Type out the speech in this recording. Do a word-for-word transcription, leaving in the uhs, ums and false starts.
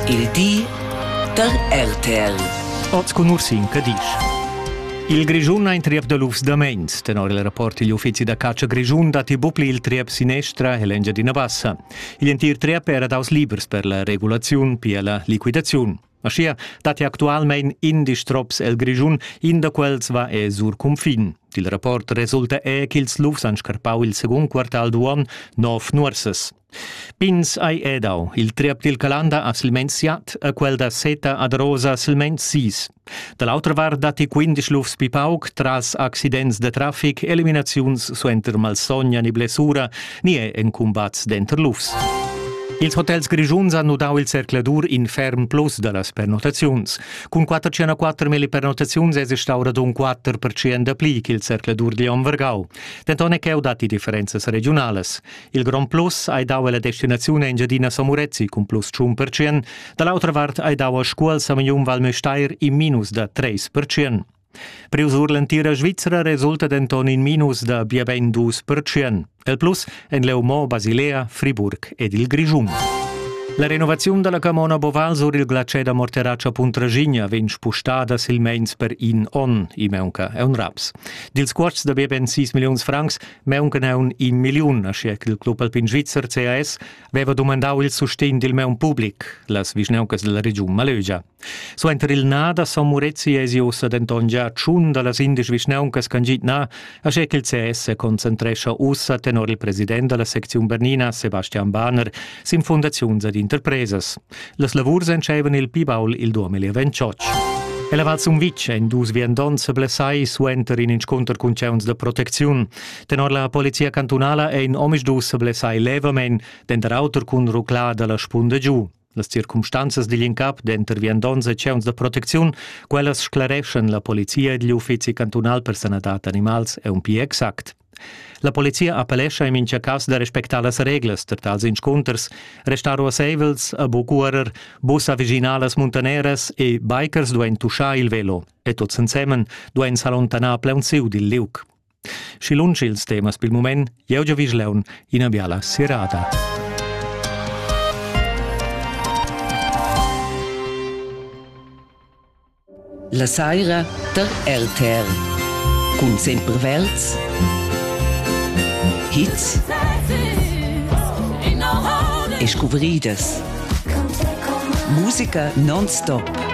Il di der R T L. Oz con Ursin che dice. Il Grigiun ha in triep de lufs da meins. Tenor il rapporti gli uffizi da caccia Grigiun dati bupli il triep sinestra e l'Engiadina Bassa. Il entir triep era daus libers per la regulazione per la liquidazione. Aschia, dati actualmein in distrops el Grigiun, in da quels va e sur confin. Il rapport resulta e che ils lufs han scarpau il second quartal d'uon nov nuorses. Pins ai edau, il triep del Calanda ha silmens siat, a quel da Seta ad Rosa silmens sis. Dall'altra var dati quindici lufs pipauk tras accidents de traffic, eliminaziuns suenter malsogna ni blessura, ni e en combats denter lufs. Ils hotels Grigiuns hanno dau il cercladur in ferm plus de las pernotaziuns. Con quattrocentoquattro mille pernotaziuns es staura d'un quattro per cento da pli che il cercladur di Onvergau. Denton è che heu dati differenzas regionales. Il Grand Plus hai dau la destinazione Engiadina Samurezzi con plus cinque per cento, dall'altra vart hai dau a scuol Samajun Valmesteir in minus da tre per cento. Preus ur l'entira Svizzera resulta denton in minus da bia ben due per cento. El plus en Leumont, Basilea, Friburg ed il Grigiun. La renovazione della Camona Boval sur il glacier da Morteraccia Puntragigna vien spustata silmeins per in on, i meunca è un raps. Dils quarts da ben sei milioni francs, meunca è un in miliun, ascia che il Club Alpin Svizzer C A S aveva domandau il sustegn del meun public, las visneuncas della regione Malögia. So enter il nada Samurezzi esi ossa denton già tschun da las indisch visneuncas cangit na, ascia che il C A S concentrescia ossa tenor il president della sezione Bernina, Sebastian Bahner, sin fondazions ad interpresas. Las lavurs encevan il Pibaul il duemilaventotto. E la Val Sunvic en dus viandons se blessai suenter in incontr cun ceuns de proteziun. Tenor la polizia cantonala e in omisch dus se blessai levamen, denter autor cun ruclà de la spunda giù. Las circumstanzas degli incap denter viandons e ceuns de proteziun, quellas sclareschen la polizia e gli uffizi cantonal per sanatat animals e un pi exact. La polizia appellescha in mincha cas da respectar las reglas ter tals inconters, restaro a seivels, a bocuarer, bus a viginalas montaneras e bikers duen tuschar il velo, e tots ensemen duen s'allontanar pleunsiu dil liuc. Schilunci ils temas pil moment, jeu già visleun in abiala sirata. La saira der R T L. Cun sempre verts, hits e scobridas. Musica non-stop.